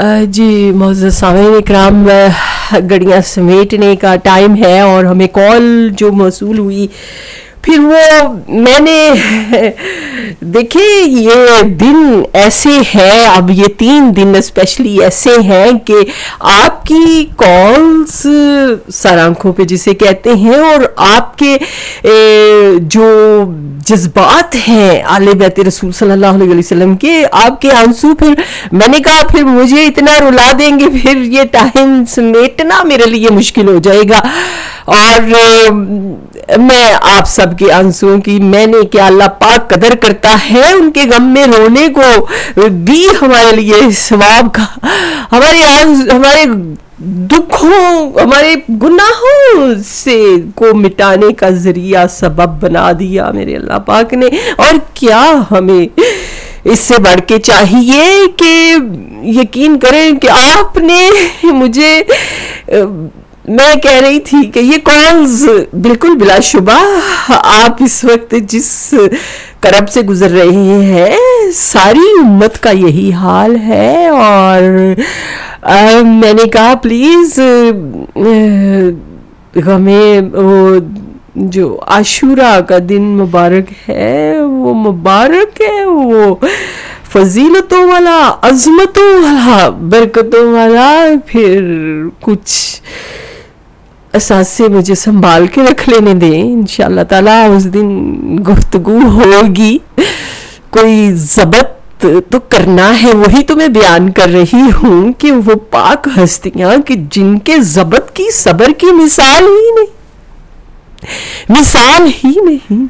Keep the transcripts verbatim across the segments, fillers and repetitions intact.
جی معزز سامعین اکرام، گڑیاں سمیٹنے کا ٹائم ہے اور ہمیں کال جو موصول ہوئی، پھر وہ میں نے دیکھیں یہ دن ایسے ہیں، اب یہ تین دن اسپیشلی ایسے ہیں کہ آپ کی کالز سر آنکھوں پہ جسے کہتے ہیں، اور آپ کے جو جذبات ہیں آل بیت رسول صلی اللہ علیہ وسلم کے، آپ کے آنسو، پھر میں نے کہا پھر مجھے اتنا رلا دیں گے، پھر یہ ٹائم سمیٹنا میرے لیے مشکل ہو جائے گا، اور میں آپ سب کے آنسوؤں کی میں نے کیا اللہ پاک قدر کرتا ہے، ان کے غم میں رونے کو بھی ہمارے لیے ثواب کا، ہمارے ہمارے دکھوں ہمارے گناہوں سے کو مٹانے کا ذریعہ سبب بنا دیا میرے اللہ پاک نے، اور کیا ہمیں اس سے بڑھ کے چاہیے کہ یقین کریں کہ آپ نے مجھے، میں کہہ رہی تھی کہ یہ کالز بالکل بلا شبہ آپ اس وقت جس کرب سے گزر رہے ہیں ساری امت کا یہی حال ہے، اور میں نے کہا پلیز ہمیں وہ جو عاشورہ کا دن مبارک ہے وہ مبارک ہے، وہ فضیلتوں والا، عظمتوں والا، برکتوں والا، پھر کچھ اثاثے مجھے سنبھال کے رکھ لینے دیں، انشاءاللہ تعالیٰ اس دن گفتگو ہوگی، کوئی ضبط تو کرنا ہے، وہی تو میں بیان کر رہی ہوں کہ وہ پاک ہستیاں کہ جن کے ضبط کی صبر کی مثال ہی نہیں، مثال ہی نہیں،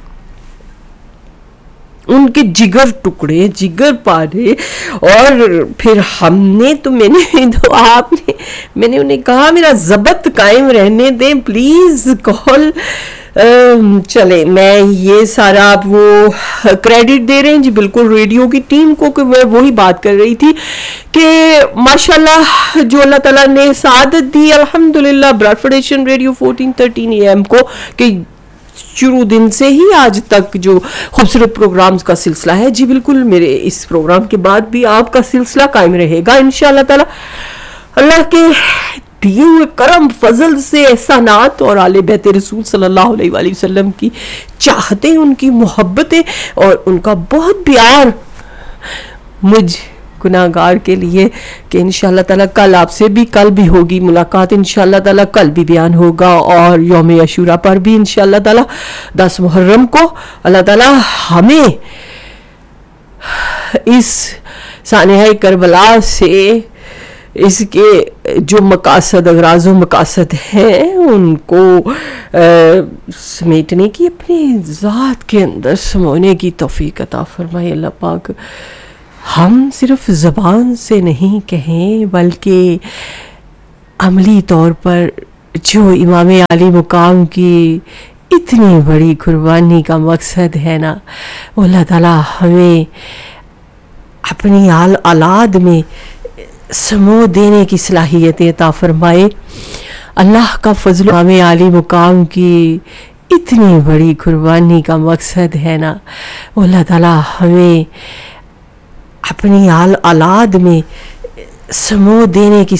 ان کے جگر ٹکڑے، جگر پارے، اور پھر ہم نے تو میں نے تو آپ نے میں نے انہیں کہا میرا ضبط قائم رہنے دیں پلیز کال، چلے میں یہ سارا آپ وہ کریڈٹ دے رہے ہیں جی بالکل ریڈیو کی ٹیم کو، کہ میں وہی بات کر رہی تھی کہ ماشاءاللہ جو اللہ تعالیٰ نے سعادت دی الحمدللہ Broad federation radio fourteen thirteen A M کو، کہ شروع دن سے ہی آج تک جو خوبصورت پروگرامز کا سلسلہ ہے، جی بالکل میرے اس پروگرام کے بعد بھی آپ کا سلسلہ قائم رہے گا انشاءاللہ تعالی، اللہ کے دیے ہوئے کرم فضل سے، احسانات اور آل بیت رسول صلی اللہ علیہ وآلہ وسلم کی چاہتیں، ان کی محبتیں اور ان کا بہت پیار مجھ گناہگار کے لیے، کہ انشاءاللہ تعالیٰ کل آپ سے بھی کل بھی ہوگی ملاقات، انشاءاللہ تعالیٰ کل بھی بیان ہوگا، اور یوم عاشورہ پر بھی انشاءاللہ تعالیٰ دس محرم کو اللہ تعالیٰ ہمیں اس سانحہ کربلا سے اس کے جو مقاصد، اغراض و مقاصد ہیں ان کو سمیٹنے کی، اپنی ذات کے اندر سمونے کی توفیق عطا فرمائے اللہ پاک، ہم صرف زبان سے نہیں کہیں بلکہ عملی طور پر جو امام عالی مقام کی اتنی بڑی قربانی کا مقصد ہے نا، وہ اللہ تعالیٰ ہمیں اپنی آل اولاد میں سمو دینے کی صلاحیت عطا فرمائے، اللہ کا فضل، امام عالی مقام کی اتنی بڑی قربانی کا مقصد ہے نا، وہ اللہ تعالیٰ ہمیں اپنی آل اولاد میں سمو دینے کی